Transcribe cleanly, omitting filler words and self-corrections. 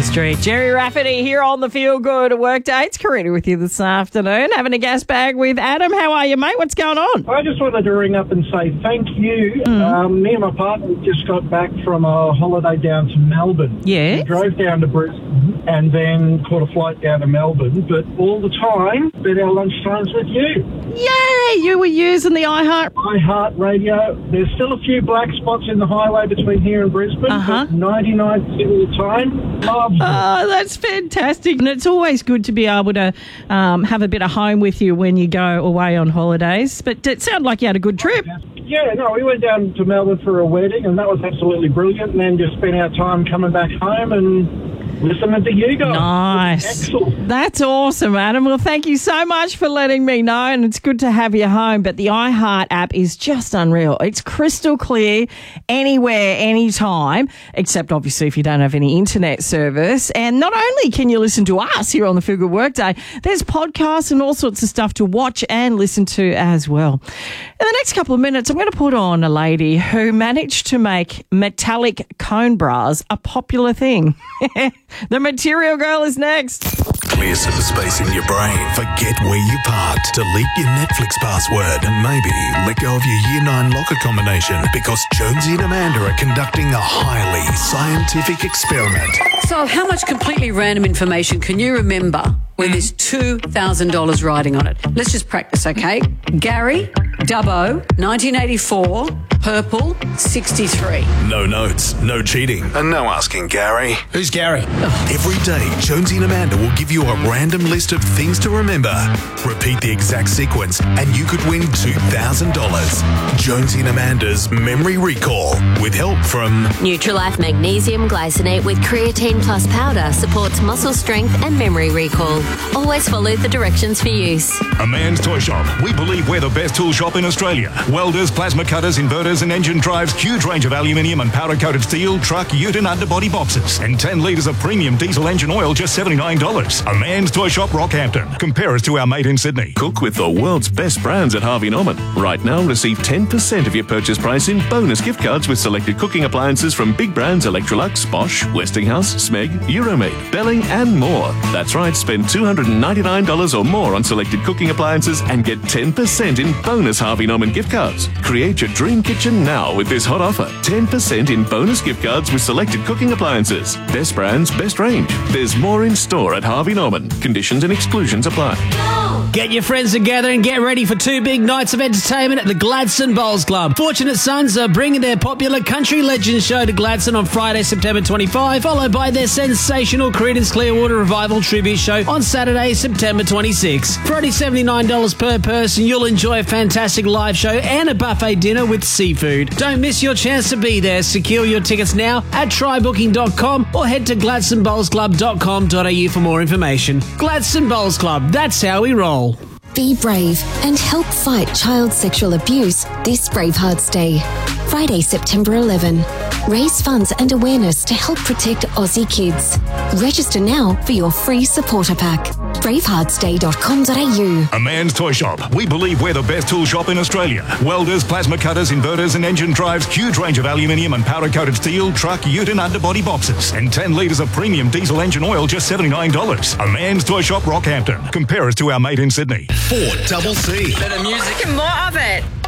Street. Jerry Rafferty here on the Feel Good Workday. It's Karina with you this afternoon, having a gas bag with Adam. How are you, mate? What's going on? I just wanted to ring up and say thank you. Me and my partner just got back from a holiday down to Melbourne. Yeah. We drove down to Brisbane and then caught a flight down to Melbourne, but all the time spent our lunchtimes with you. Yay! You were using the iHeart Radio. There's still a few black spots in the highway between here and Brisbane, but 99% of the time, loves it. Oh, that's fantastic. And it's always good to be able to have a bit of home with you when you go away on holidays. But it sounded like you had a good trip. Yeah, no, we went down to Melbourne for a wedding, and that was absolutely brilliant. And then just spent our time coming back home and listening to you guys. Nice. Excellent. That's awesome, Adam. Well, thank you so much for letting me know, and it's good to have you home. But the iHeart app is just unreal. It's crystal clear, anywhere, anytime, except obviously if you don't have any internet service. And not only can you listen to us here on the Feel Good Workday, there's podcasts and all sorts of stuff to watch and listen to as well. In the next couple of minutes, I'm going to put on a lady who managed to make metallic cone bras a popular thing. The Material Girl is next. Clear some space in your brain. Forget where you parked. Delete your Netflix password and maybe let go of your Year 9 locker combination because Jonesy and Amanda are conducting a highly scientific experiment. So how much completely random information can you remember when there's $2,000 riding on it? Let's just practice, okay? Gary, Dubbo, 1984, purple, 63. No notes, no cheating, and no asking Gary. Who's Gary? Every day, Jonesy and Amanda will give you a random list of things to remember. Repeat the exact sequence, and you could win $2,000. Jonesy and Amanda's Memory Recall, with help from Nutrilife Magnesium Glycinate with Creatine Plus powder supports muscle strength and memory recall. Always follow the directions for use. A Man's Toy Shop. We believe we're the best tool shop in Australia. Welders, plasma cutters, inverters and engine drives, huge range of aluminium and powder-coated steel, truck, ute and underbody boxes. And 10 litres of premium diesel engine oil, just $79. A Man's Toy Shop, Rockhampton. Compare us to our mate in Sydney. Cook with the world's best brands at Harvey Norman. Right now, receive 10% of your purchase price in bonus gift cards with selected cooking appliances from big brands Electrolux, Bosch, Westinghouse, Smeg, Euromade, Belling and more. That's right, spend $299 or more on selected cooking appliances and get 10% in bonus Harvey Norman gift cards. Create your dream kitchen now with this hot offer. 10% in bonus gift cards with selected cooking appliances. Best brands, best range. There's more in store at Harvey Norman. Conditions and exclusions apply. Get your friends together and get ready for 2 big nights of entertainment at the Gladstone Bowls Club. Fortunate Sons are bringing their popular Country Legends show to Gladstone on Friday, September 25, followed by their sensational Creedence Clearwater Revival tribute show on Saturday, September 26. For only $79 per person, you'll enjoy a fantastic live show and a buffet dinner with seafood. Don't miss your chance to be there. Secure your tickets now at trybooking.com or head to gladstonebowlsclub.com.au for more information. Gladstone Bowls Club, that's how we roll. Be brave and help fight child sexual abuse this Bravehearts Day. Friday, September 11. Raise funds and awareness to help protect Aussie kids. Register now for your free supporter pack. braveheartsday.com.au. A Man's Toy Shop. We believe we're the best tool shop in Australia. Welders, plasma cutters, inverters and engine drives, huge range of aluminium and powder-coated steel, truck, ute and underbody boxes. And 10 litres of premium diesel engine oil, just $79. A Man's Toy Shop, Rockhampton. Compare us to our mate in Sydney. 4CC. Better music and more of it.